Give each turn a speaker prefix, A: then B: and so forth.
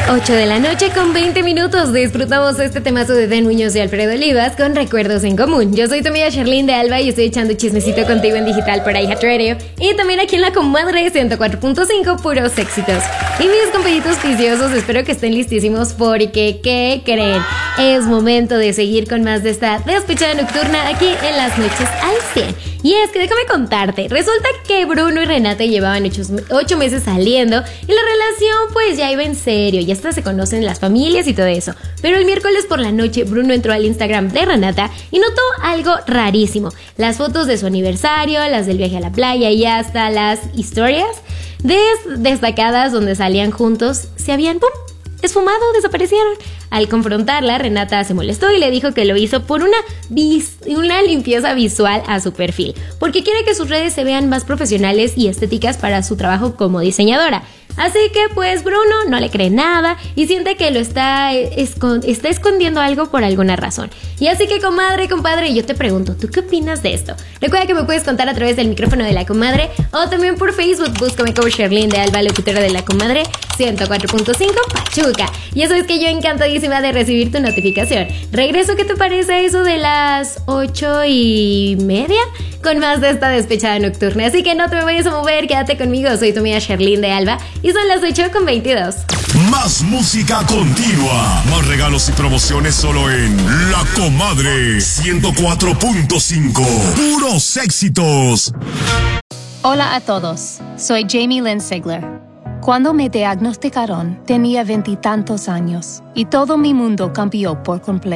A: 8 de la noche con 20 minutos. Disfrutamos este temazo de Den Muñoz y Alfredo Olivas con Recuerdos en Común. Yo soy tu amiga Sherlyn de Alba y estoy echando chismecito contigo en digital por iHeart Radio y también aquí en La Comadre 104.5, puros éxitos. Y mis compañitos viciosos, espero que estén listísimos porque, ¿qué creen? Es momento de seguir con más de esta despechada nocturna aquí en las noches al 100. Y es que déjame contarte, resulta que Bruno y Renata llevaban 8 meses saliendo y la relación pues ya iba en serio, ya hasta se conocen las familias y todo eso. Pero el miércoles por la noche Bruno entró al Instagram de Renata y notó algo rarísimo. Las fotos de su aniversario, las del viaje a la playa y hasta las historias destacadas donde salían juntos se habían ¡pum! Esfumado, desaparecieron. Al confrontarla, Renata se molestó y le dijo que lo hizo por una limpieza visual a su perfil, porque quiere que sus redes se vean más profesionales y estéticas para su trabajo como diseñadora. Así que pues Bruno no le cree nada y siente que lo está escondiendo algo por alguna razón. Y así que comadre, compadre, yo te pregunto, ¿tú qué opinas de esto? Recuerda que me puedes contar a través del micrófono de La Comadre o también por Facebook, búscame como Sherlyn de Alba, locutora de La Comadre 104.5 Pachuca. Y eso es que yo encantadísima de recibir tu notificación. Regreso, ¿qué te parece eso de las 8:30? Con más de esta despechada nocturna. Así que no te me vayas a mover, quédate conmigo. Soy tu amiga Sherlyn de Alba y son las 8:22.
B: Más música continua, más regalos y promociones solo en La Comadre 104.5. Puros éxitos.
C: Hola a todos, soy Jamie Lynn Sigler. Cuando me diagnosticaron, tenía 20 y tantos años y todo mi mundo cambió por completo.